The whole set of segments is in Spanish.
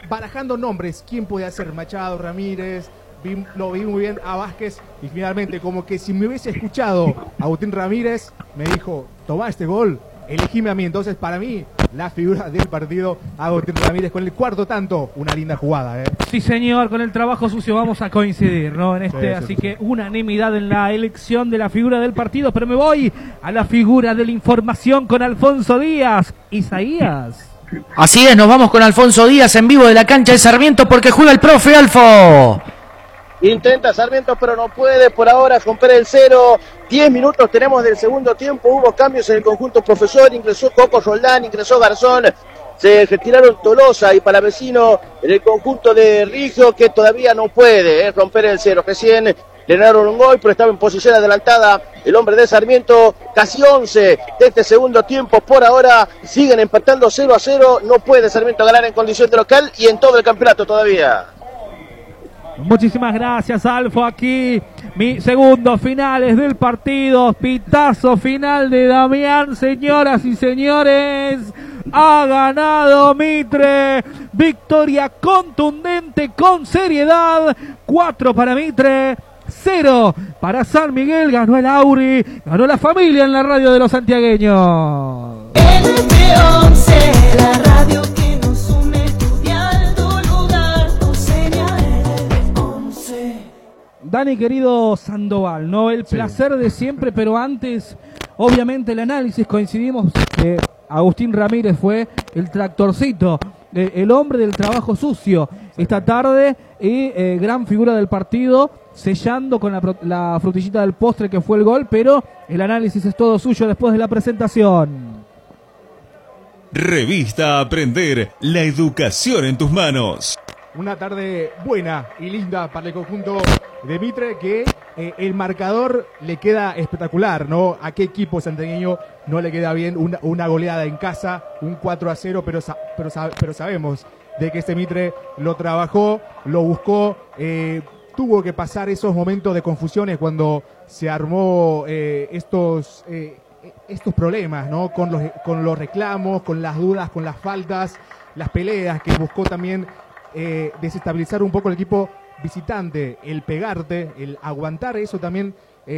barajando nombres, quién podía ser, Machado, Ramírez, lo vi muy bien a Vázquez, y finalmente, como que si me hubiese escuchado a Agustín Ramírez, me dijo, tomá este gol, elegime a mí. Entonces, para mí, la figura del partido, Agustín Ramírez, con el cuarto tanto, una linda jugada. Sí, señor, con el trabajo sucio vamos a coincidir, ¿no? En este, sí, así que unanimidad en la elección de la figura del partido, pero me voy a la figura de la información con Alfonso Díaz. Isaías. Así es, nos vamos con Alfonso Díaz en vivo de la cancha de Sarmiento porque juega el profe Alfo. Intenta Sarmiento, pero no puede por ahora romper el cero. 10 minutos tenemos del segundo tiempo. Hubo cambios en el conjunto profesor. Ingresó Coco Roldán, ingresó Garzón. Se retiraron Tolosa y Palavecino en el conjunto de Rigio, que todavía no puede romper el cero. Recién le ganaron un gol, pero estaba en posición adelantada el hombre de Sarmiento. Casi 11 de este segundo tiempo. Por ahora siguen empatando 0-0. No puede Sarmiento ganar en condición de local y en todo el campeonato todavía. Muchísimas gracias, Alfo. Aquí mi segundo finales del partido. Pitazo final de Damián, señoras y señores. Ha ganado Mitre. Victoria contundente, con seriedad. 4 para Mitre, 0 para San Miguel. Ganó el Auri, ganó la familia en la radio de los santiagueños. LB11, la radio que nos une. Dani, querido Sandoval, ¿no? El placer de siempre, pero antes, obviamente, el análisis. Coincidimos que Agustín Ramírez fue el tractorcito, el hombre del trabajo sucio esta tarde y gran figura del partido, sellando con la frutillita del postre que fue el gol, pero el análisis es todo suyo después de la presentación. Revista Aprender, la educación en tus manos. Una tarde buena y linda para el conjunto de Mitre, que el marcador le queda espectacular, ¿no? ¿A qué equipo santiagueño no le queda bien una goleada en casa, un 4-0, pero sabemos de que este Mitre lo trabajó, lo buscó, tuvo que pasar esos momentos de confusiones cuando se armó estos problemas, ¿no? Con los reclamos, con las dudas, con las faltas, las peleas, que buscó también desestabilizar un poco el equipo visitante, el pegarte, el aguantar, eso también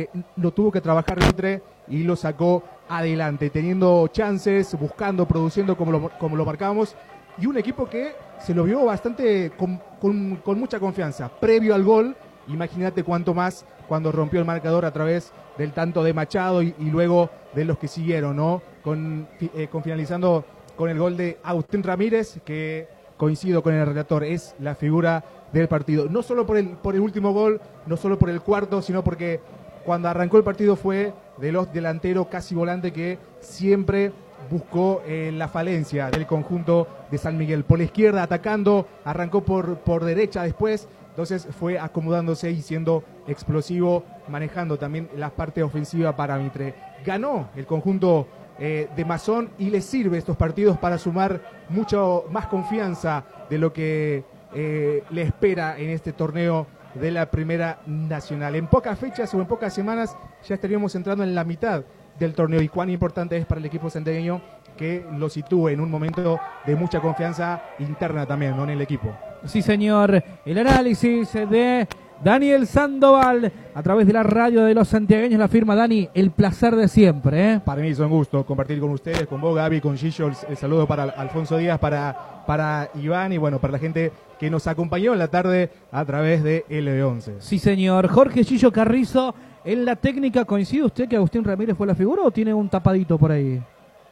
lo tuvo que trabajar Mitre y lo sacó adelante, teniendo chances, buscando, produciendo como lo marcábamos, y un equipo que se lo vio bastante con mucha confianza previo al gol. Imagínate cuánto más cuando rompió el marcador a través del tanto de Machado y luego de los que siguieron, ¿no? Finalizando con el gol de Agustín Ramírez, que coincido con el relator, es la figura del partido. No solo por el último gol, no solo por el cuarto, sino porque cuando arrancó el partido fue de los delanteros casi volante que siempre buscó la falencia del conjunto de San Miguel. Por la izquierda atacando, arrancó por derecha después, entonces fue acomodándose y siendo explosivo, manejando también la parte ofensiva para Mitre. Ganó el conjunto de Masón y le sirve estos partidos para sumar mucho más confianza de lo que le espera en este torneo de la Primera Nacional. En pocas fechas o en pocas semanas ya estaríamos entrando en la mitad del torneo, y cuán importante es para el equipo santiagueño que lo sitúe en un momento de mucha confianza interna también, ¿no?, en el equipo. Sí, señor. El análisis de Daniel Sandoval a través de la radio de los santiagueños. La firma, Dani, el placer de siempre, ¿eh? Para mí es un gusto compartir con ustedes, con vos, Gaby, con Gillo. El saludo para Alfonso Díaz, para Iván y bueno, para la gente que nos acompañó en la tarde a través de LB11. Sí, señor. Jorge Gillo Carrizo en la técnica. ¿Coincide usted que Agustín Ramírez fue la figura o tiene un tapadito por ahí?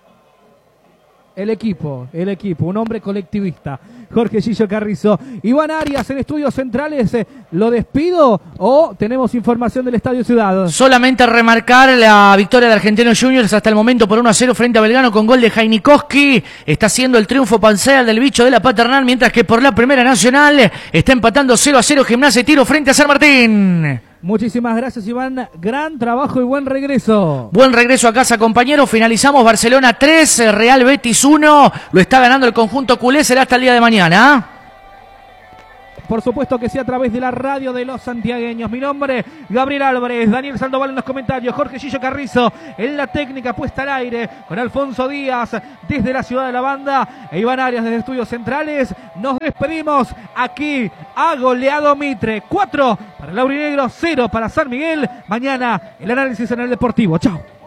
El equipo, un hombre colectivista. Jorge Gillo Carrizo. Iván Arias en Estudios Centrales. ¿Lo despido o tenemos información del Estadio Ciudad? Solamente remarcar la victoria de Argentinos Juniors hasta el momento por 1-0 frente a Belgrano con gol de Jainikowski. Está siendo el triunfo parcial del bicho de la Paternal, mientras que por la Primera Nacional está empatando 0-0 Gimnasia y Tiro frente a San Martín. Muchísimas gracias, Iván. Gran trabajo y buen regreso. Buen regreso a casa, compañero. Finalizamos Barcelona 3, Real Betis 1. Lo está ganando el conjunto culé. Será hasta el día de mañana. por supuesto que sí, a través de la radio de los santiagueños. Mi nombre, Gabriel Álvarez, Daniel Sandoval en los comentarios, Jorge Gillo Carrizo en la técnica puesta al aire, con Alfonso Díaz desde la ciudad de la banda e Iván Arias desde Estudios Centrales. Nos despedimos aquí, ha goleado Mitre, 4 para el Laurinegro, 0 para San Miguel. Mañana el análisis en el Deportivo. Chao.